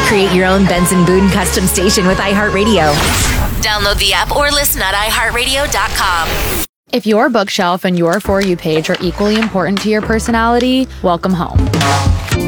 Create your own Benson Boone custom station with iHeartRadio. Download the app or listen at iHeartRadio.com. If your bookshelf and your For You page are equally important to your personality, welcome home.